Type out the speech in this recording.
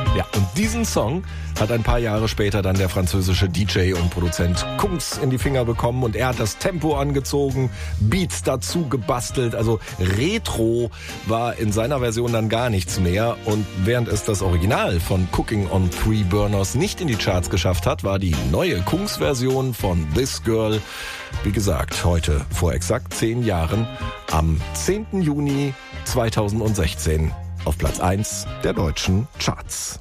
Ja, und diesen Song hat ein paar Jahre später dann der französische DJ und Produzent Kungs in die Finger bekommen und er hat das Tempo angezogen, Beats dazu gebastelt, also Retro war in seiner Version dann gar nichts mehr und während es das Original von Cooking on Three Burners nicht in die Charts geschafft hat, war die neue Kungs-Version von This Girl, wie gesagt, heute vor exakt 10 Jahren am 10. Juni 2016 auf Platz 1 der deutschen Charts.